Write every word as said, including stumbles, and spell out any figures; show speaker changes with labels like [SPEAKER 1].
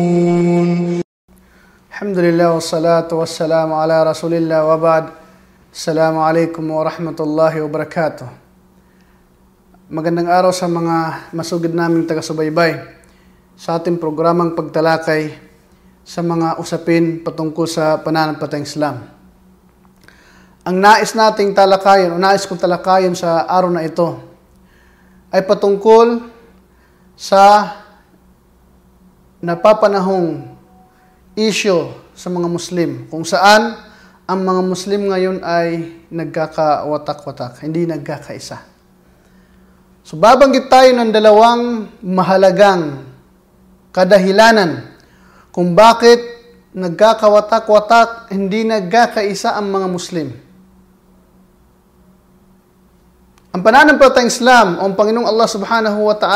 [SPEAKER 1] Alhamdulillah wassalatu wassalamu ala rasulillah wa ba'd. Assalamualaikum warahmatullahi wabarakatuh. Magandang araw sa mga masugid naming taga-subaybay sa ating programang pagtalakay sa mga usapin patungkol sa pananampalatayang Islam. Ang nais nating talakayin o nais kong talakayin sa araw na ito ay patungkol sa napapanahong issue sa mga Muslim, kung saan ang mga Muslim ngayon ay nagkakawatak-watak, hindi nagkakaisa. So babanggit tayo ng dalawang mahalagang kadahilanan kung bakit nagkakawatak-watak, hindi nagkakaisa ang mga Muslim. Ang pananampalatayang Islam o ang Panginoong Allah Subhanahu wa Ta'ala